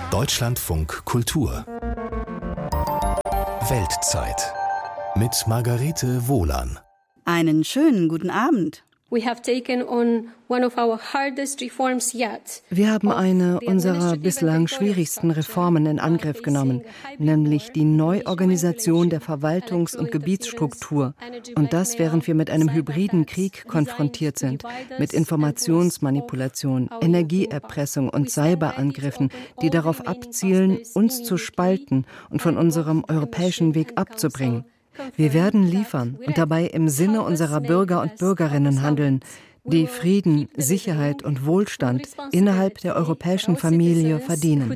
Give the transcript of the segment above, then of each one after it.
Deutschlandfunk Kultur Weltzeit mit Margarete Wohlan. Einen schönen guten Abend. Wir haben eine unserer bislang schwierigsten Reformen in Angriff genommen, nämlich die Neuorganisation der Verwaltungs- und Gebietsstruktur. Und das, während wir mit einem hybriden Krieg konfrontiert sind, mit Informationsmanipulation, Energieerpressung und Cyberangriffen, die darauf abzielen, uns zu spalten und von unserem europäischen Weg abzubringen. Wir werden liefern und dabei im Sinne unserer Bürger und Bürgerinnen handeln, die Frieden, Sicherheit und Wohlstand innerhalb der europäischen Familie verdienen.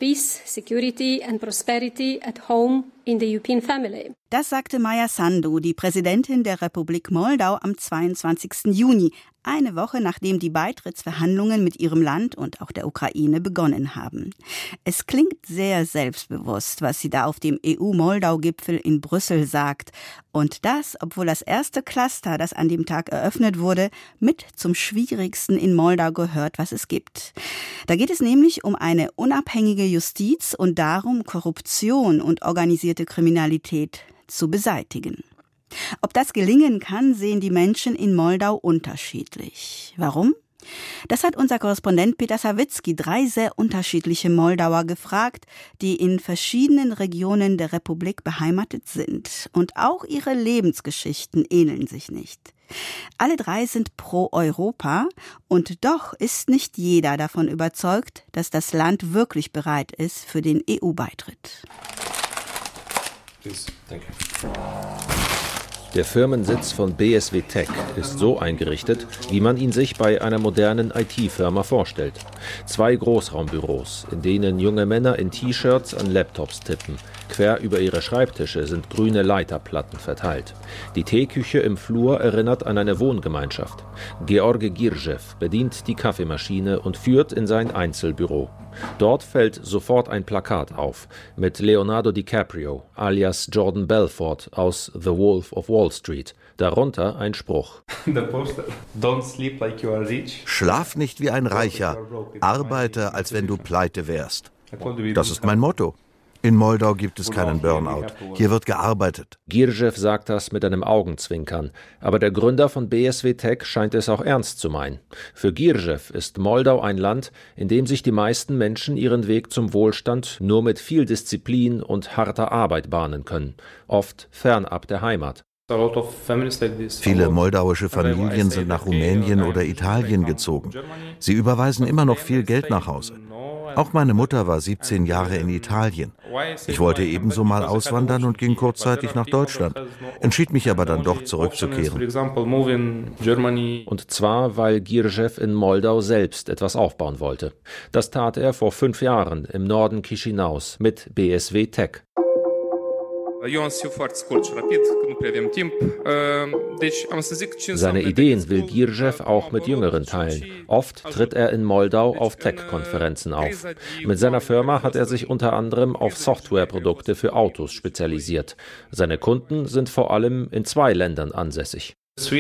Das sagte Maja Sandu, die Präsidentin der Republik Moldau, am 22. Juni, eine Woche nachdem die Beitrittsverhandlungen mit ihrem Land und auch der Ukraine begonnen haben. Es klingt sehr selbstbewusst, was sie da auf dem EU-Moldau-Gipfel in Brüssel sagt. Und das, obwohl das erste Cluster, das an dem Tag eröffnet wurde, mit zum schwierigsten in Moldau gehört, was es gibt. Da geht es nämlich um eine unabhängige Justiz und darum, Korruption und organisierte Kriminalität zu beseitigen. Ob das gelingen kann, sehen die Menschen in Moldau unterschiedlich. Warum? Das hat unser Korrespondent Peter Sawicki 3 sehr unterschiedliche Moldauer gefragt, die in verschiedenen Regionen der Republik beheimatet sind. Und auch ihre Lebensgeschichten ähneln sich nicht. Alle 3 sind pro Europa und doch ist nicht jeder davon überzeugt, dass das Land wirklich bereit ist für den EU-Beitritt. Der Firmensitz von BSW Tech ist so eingerichtet, wie man ihn sich bei einer modernen IT-Firma vorstellt. 2 Großraumbüros, in denen junge Männer in T-Shirts an Laptops tippen. Quer über ihre Schreibtische sind grüne Leiterplatten verteilt. Die Teeküche im Flur erinnert an eine Wohngemeinschaft. Georgi Girjew bedient die Kaffeemaschine und führt in sein Einzelbüro. Dort fällt sofort ein Plakat auf mit Leonardo DiCaprio alias Jordan Belfort aus The Wolf of Wall Street. Darunter ein Spruch. Schlaf nicht wie ein Reicher, arbeite, als wenn du pleite wärst. Das ist mein Motto. In Moldau gibt es keinen Burnout. Hier wird gearbeitet. Girjew sagt das mit einem Augenzwinkern. Aber der Gründer von BSW Tech scheint es auch ernst zu meinen. Für Girjew ist Moldau ein Land, in dem sich die meisten Menschen ihren Weg zum Wohlstand nur mit viel Disziplin und harter Arbeit bahnen können. Oft fernab der Heimat. Viele moldauische Familien sind nach Rumänien oder Italien gezogen. Sie überweisen immer noch viel Geld nach Hause. Auch meine Mutter war 17 Jahre in Italien. Ich wollte ebenso mal auswandern und ging kurzzeitig nach Deutschland, entschied mich aber dann doch zurückzukehren. Und zwar, weil Girjew in Moldau selbst etwas aufbauen wollte. Das tat er vor 5 Jahren im Norden Chișinăus mit BSW Tech. Seine Ideen will Girjew auch mit Jüngeren teilen. Oft tritt er in Moldau auf Tech-Konferenzen auf. Mit seiner Firma hat er sich unter anderem auf Softwareprodukte für Autos spezialisiert. Seine Kunden sind vor allem in 2 Ländern ansässig.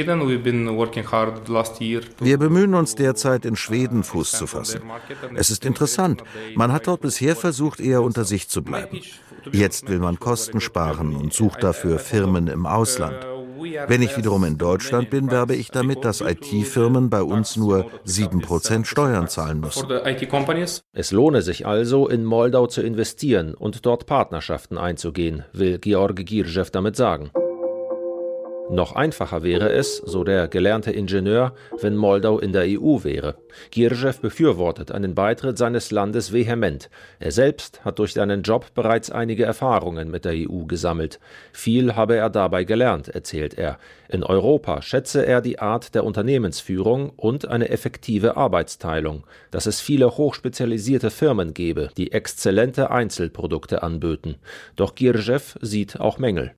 Wir bemühen uns derzeit, in Schweden Fuß zu fassen. Es ist interessant. Man hat dort bisher versucht, eher unter sich zu bleiben. Jetzt will man Kosten sparen und sucht dafür Firmen im Ausland. Wenn ich wiederum in Deutschland bin, werbe ich damit, dass IT-Firmen bei uns nur 7% Steuern zahlen müssen. Es lohne sich also, in Moldau zu investieren und dort Partnerschaften einzugehen, will Georgi Girjew damit sagen. Noch einfacher wäre es, so der gelernte Ingenieur, wenn Moldau in der EU wäre. Girjew befürwortet einen Beitritt seines Landes vehement. Er selbst hat durch seinen Job bereits einige Erfahrungen mit der EU gesammelt. Viel habe er dabei gelernt, erzählt er. In Europa schätze er die Art der Unternehmensführung und eine effektive Arbeitsteilung, dass es viele hochspezialisierte Firmen gebe, die exzellente Einzelprodukte anböten. Doch Girjew sieht auch Mängel.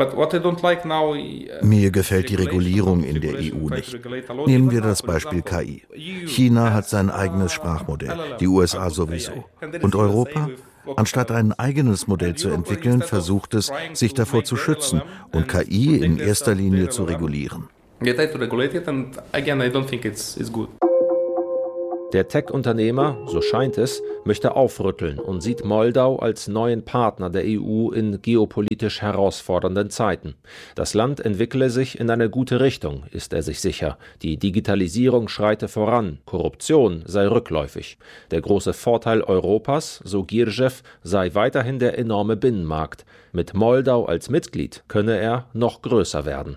Mir gefällt die Regulierung in der EU nicht. Nehmen wir das Beispiel KI. China hat sein eigenes Sprachmodell, die USA sowieso. Und Europa? Anstatt ein eigenes Modell zu entwickeln, versucht es, sich davor zu schützen und KI in erster Linie zu regulieren. Der Tech-Unternehmer, so scheint es, möchte aufrütteln und sieht Moldau als neuen Partner der EU in geopolitisch herausfordernden Zeiten. Das Land entwickle sich in eine gute Richtung, ist er sich sicher. Die Digitalisierung schreite voran, Korruption sei rückläufig. Der große Vorteil Europas, so Girsev, sei weiterhin der enorme Binnenmarkt. Mit Moldau als Mitglied könne er noch größer werden.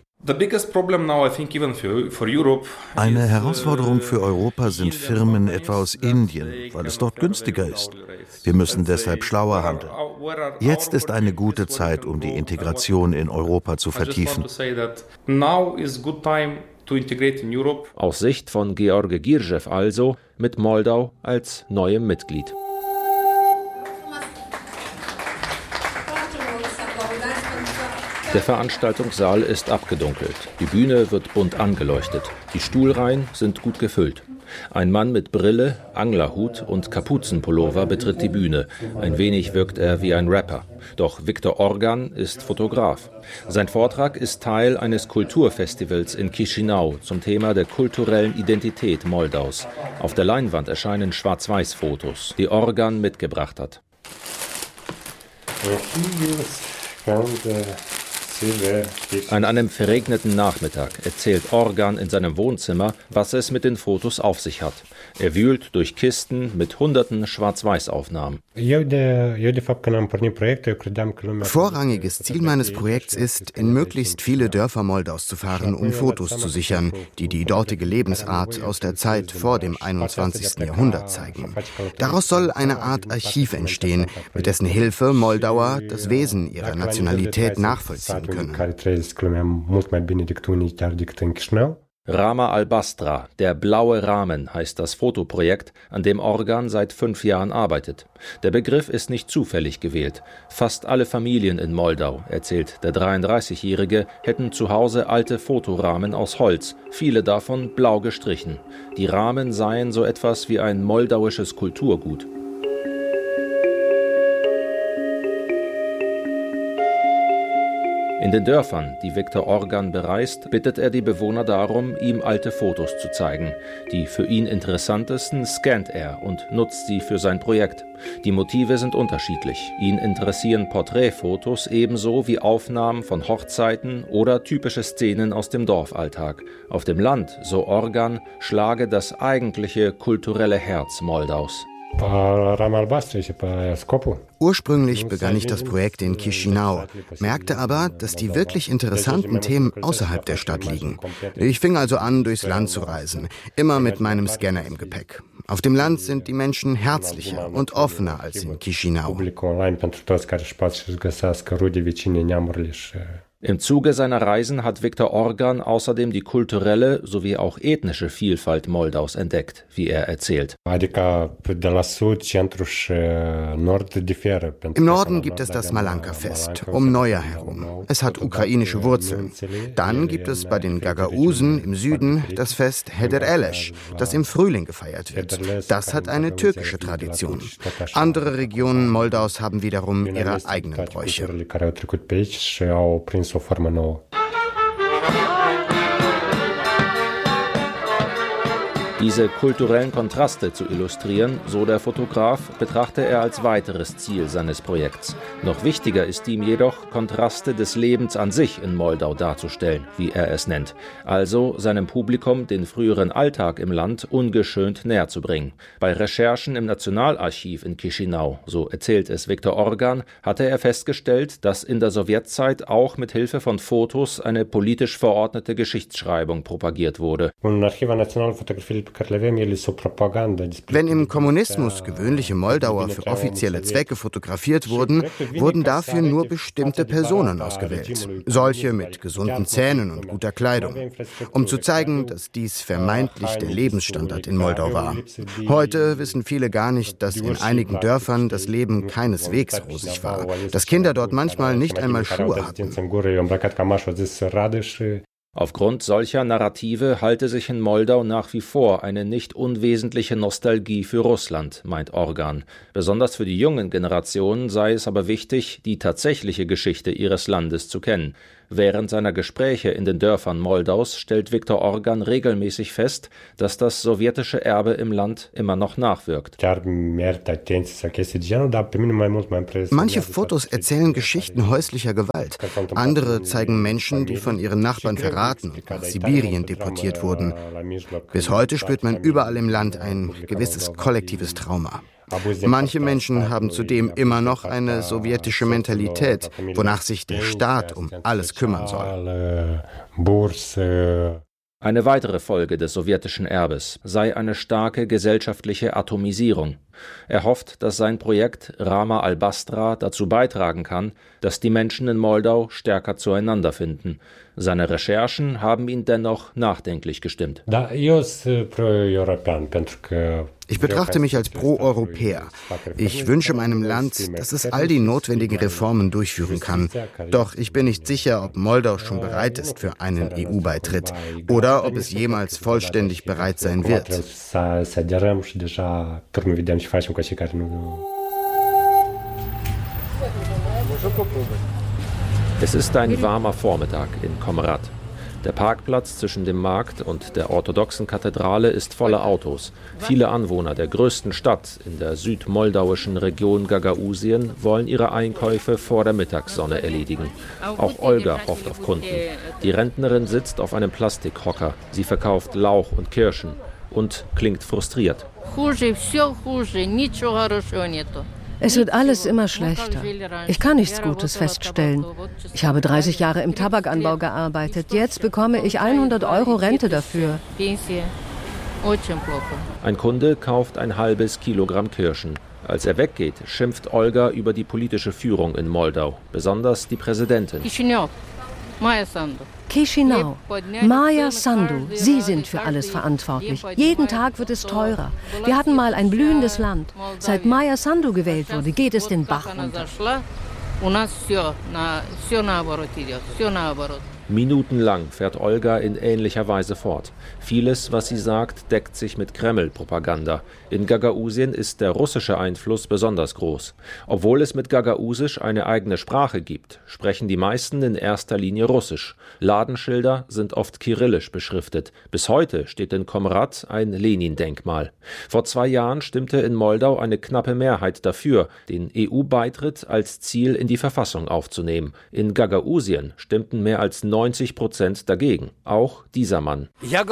Eine Herausforderung für Europa sind Firmen etwa aus Indien, weil es dort günstiger ist. Wir müssen deshalb schlauer handeln. Jetzt ist eine gute Zeit, um die Integration in Europa zu vertiefen. Aus Sicht von George Girsev also, mit Moldau als neuem Mitglied. Der Veranstaltungssaal ist abgedunkelt. Die Bühne wird bunt angeleuchtet. Die Stuhlreihen sind gut gefüllt. Ein Mann mit Brille, Anglerhut und Kapuzenpullover betritt die Bühne. Ein wenig wirkt er wie ein Rapper. Doch Viktor Organ ist Fotograf. Sein Vortrag ist Teil eines Kulturfestivals in Chișinău zum Thema der kulturellen Identität Moldaus. Auf der Leinwand erscheinen Schwarz-Weiß-Fotos, die Organ mitgebracht hat. An einem verregneten Nachmittag erzählt Organ in seinem Wohnzimmer, was es mit den Fotos auf sich hat. Er wühlt durch Kisten mit hunderten Schwarz-Weiß-Aufnahmen. Vorrangiges Ziel meines Projekts ist, in möglichst viele Dörfer Moldaus zu fahren, um Fotos zu sichern, die die dortige Lebensart aus der Zeit vor dem 21. Jahrhundert zeigen. Daraus soll eine Art Archiv entstehen, mit dessen Hilfe Moldauer das Wesen ihrer Nationalität nachvollziehen können. Rama Albastra, der blaue Rahmen, heißt das Fotoprojekt, an dem Organ seit 5 Jahren arbeitet. Der Begriff ist nicht zufällig gewählt. Fast alle Familien in Moldau, erzählt der 33-Jährige, hätten zu Hause alte Fotorahmen aus Holz, viele davon blau gestrichen. Die Rahmen seien so etwas wie ein moldauisches Kulturgut. In den Dörfern, die Viktor Organ bereist, bittet er die Bewohner darum, ihm alte Fotos zu zeigen. Die für ihn interessantesten scannt er und nutzt sie für sein Projekt. Die Motive sind unterschiedlich. Ihn interessieren Porträtfotos ebenso wie Aufnahmen von Hochzeiten oder typische Szenen aus dem Dorfalltag. Auf dem Land, so Organ, schlage das eigentliche kulturelle Herz Moldaus. Ursprünglich begann ich das Projekt in Chișinău, merkte aber, dass die wirklich interessanten Themen außerhalb der Stadt liegen. Ich fing also an, durchs Land zu reisen, immer mit meinem Scanner im Gepäck. Auf dem Land sind die Menschen herzlicher und offener als in Chișinău. Im Zuge seiner Reisen hat Viktor Organ außerdem die kulturelle sowie auch ethnische Vielfalt Moldaus entdeckt, wie er erzählt. Im Norden gibt es das Malanka-Fest, um Neujahr herum. Es hat ukrainische Wurzeln. Dann gibt es bei den Gagausen im Süden das Fest Hedereleš, das im Frühling gefeiert wird. Das hat eine türkische Tradition. Andere Regionen Moldaus haben wiederum ihre eigenen Bräuche. Diese kulturellen Kontraste zu illustrieren, so der Fotograf, betrachte er als weiteres Ziel seines Projekts. Noch wichtiger ist ihm jedoch, Kontraste des Lebens an sich in Moldau darzustellen, wie er es nennt. Also seinem Publikum den früheren Alltag im Land ungeschönt näher zu bringen. Bei Recherchen im Nationalarchiv in Chișinău, so erzählt es Viktor Organ, hatte er festgestellt, dass in der Sowjetzeit auch mit Hilfe von Fotos eine politisch verordnete Geschichtsschreibung propagiert wurde. Wenn im Kommunismus gewöhnliche Moldauer für offizielle Zwecke fotografiert wurden, wurden dafür nur bestimmte Personen ausgewählt. Solche mit gesunden Zähnen und guter Kleidung. Um zu zeigen, dass dies vermeintlich der Lebensstandard in Moldau war. Heute wissen viele gar nicht, dass in einigen Dörfern das Leben keineswegs rosig war. Dass Kinder dort manchmal nicht einmal Schuhe hatten. Aufgrund solcher Narrative halte sich in Moldau nach wie vor eine nicht unwesentliche Nostalgie für Russland, meint Organ. Besonders für die jungen Generationen sei es aber wichtig, die tatsächliche Geschichte ihres Landes zu kennen. Während seiner Gespräche in den Dörfern Moldaus stellt Viktor Organ regelmäßig fest, dass das sowjetische Erbe im Land immer noch nachwirkt. Manche Fotos erzählen Geschichten häuslicher Gewalt. Andere zeigen Menschen, die von ihren Nachbarn verraten und nach Sibirien deportiert wurden. Bis heute spürt man überall im Land ein gewisses kollektives Trauma. Manche Menschen haben zudem immer noch eine sowjetische Mentalität, wonach sich der Staat um alles kümmern soll. Eine weitere Folge des sowjetischen Erbes sei eine starke gesellschaftliche Atomisierung. Er hofft, dass sein Projekt Rama al-Bastra dazu beitragen kann, dass die Menschen in Moldau stärker zueinander finden. Seine Recherchen haben ihn dennoch nachdenklich gestimmt. Ich betrachte mich als Pro-Europäer. Ich wünsche meinem Land, dass es all die notwendigen Reformen durchführen kann. Doch ich bin nicht sicher, ob Moldau schon bereit ist für einen EU-Beitritt oder ob es jemals vollständig bereit sein wird. Es ist ein warmer Vormittag in Comrat. Der Parkplatz zwischen dem Markt und der orthodoxen Kathedrale ist voller Autos. Viele Anwohner der größten Stadt in der südmoldauischen Region Gagausien wollen ihre Einkäufe vor der Mittagssonne erledigen. Auch Olga hofft auf Kunden. Die Rentnerin sitzt auf einem Plastikhocker. Sie verkauft Lauch und Kirschen und klingt frustriert. Es wird alles immer schlechter. Ich kann nichts Gutes feststellen. Ich habe 30 Jahre im Tabakanbau gearbeitet. Jetzt bekomme ich 100 € Rente dafür. Ein Kunde kauft ein halbes Kilogramm Kirschen. Als er weggeht, schimpft Olga über die politische Führung in Moldau, besonders die Präsidentin. Chișinău, Maia Sandu, Sie sind für alles verantwortlich. Jeden Tag wird es teurer. Wir hatten mal ein blühendes Land. Seit Maia Sandu gewählt wurde, geht es den Bach runter. Minutenlang fährt Olga in ähnlicher Weise fort. Vieles, was sie sagt, deckt sich mit Kreml-Propaganda. In Gagausien ist der russische Einfluss besonders groß. Obwohl es mit Gagausisch eine eigene Sprache gibt, sprechen die meisten in erster Linie Russisch. Ladenschilder sind oft kyrillisch beschriftet. Bis heute steht in Comrat ein Lenin-Denkmal. Vor 2 Jahren stimmte in Moldau eine knappe Mehrheit dafür, den EU-Beitritt als Ziel in die Verfassung aufzunehmen. In Gagausien stimmten mehr als 90% dagegen. Auch dieser Mann.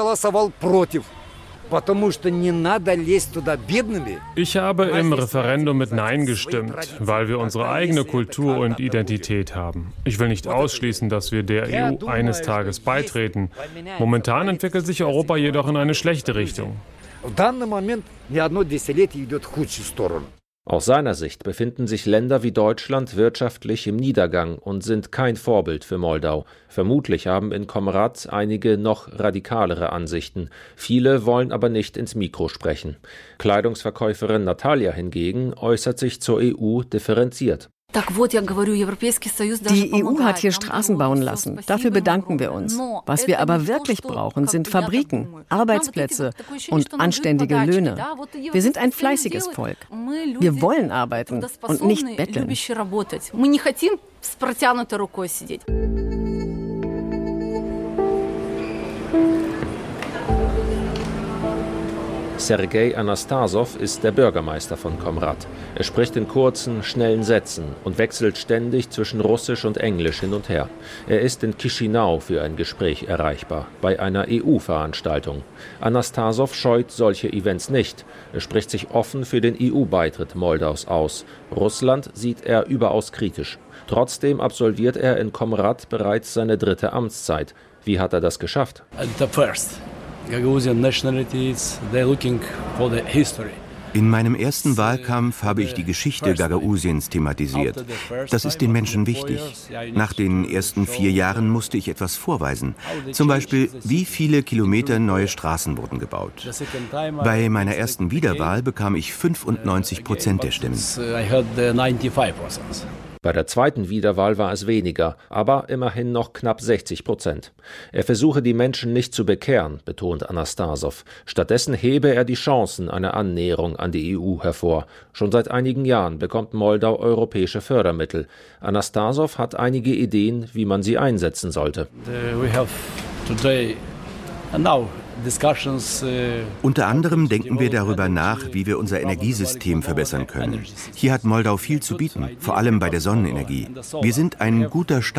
Ich habe im Referendum mit Nein gestimmt, weil wir unsere eigene Kultur und Identität haben. Ich will nicht ausschließen, dass wir der EU eines Tages beitreten. Momentan entwickelt sich Europa jedoch in eine schlechte Richtung. Aus seiner Sicht befinden sich Länder wie Deutschland wirtschaftlich im Niedergang und sind kein Vorbild für Moldau. Vermutlich haben in Comrat einige noch radikalere Ansichten. Viele wollen aber nicht ins Mikro sprechen. Kleidungsverkäuferin Natalia hingegen äußert sich zur EU differenziert. Die EU hat hier Straßen bauen lassen. Dafür bedanken wir uns. Was wir aber wirklich brauchen, sind Fabriken, Arbeitsplätze und anständige Löhne. Wir sind ein fleißiges Volk. Wir wollen arbeiten und nicht betteln. Sergei Anastasow ist der Bürgermeister von Comrat. Er spricht in kurzen, schnellen Sätzen und wechselt ständig zwischen Russisch und Englisch hin und her. Er ist in Chișinău für ein Gespräch erreichbar, bei einer EU-Veranstaltung. Anastasow scheut solche Events nicht. Er spricht sich offen für den EU-Beitritt Moldaus aus. Russland sieht er überaus kritisch. Trotzdem absolviert er in Comrat bereits seine 3. Amtszeit. Wie hat er das geschafft? In meinem ersten Wahlkampf habe ich die Geschichte Gagausiens thematisiert. Das ist den Menschen wichtig. Nach den ersten 4 Jahren musste ich etwas vorweisen. Zum Beispiel, wie viele Kilometer neue Straßen wurden gebaut. Bei meiner ersten Wiederwahl bekam ich 95% der Stimmen. Bei der zweiten Wiederwahl war es weniger, aber immerhin noch knapp 60%. Er versuche, die Menschen nicht zu bekehren, betont Anastasow. Stattdessen hebe er die Chancen einer Annäherung an die EU hervor. Schon seit einigen Jahren bekommt Moldau europäische Fördermittel. Anastasow hat einige Ideen, wie man sie einsetzen sollte. Unter anderem denken wir darüber nach, wie wir unser Energiesystem verbessern können. Hier hat Moldau viel zu bieten, vor allem bei der Sonnenenergie. Wir sind ein guter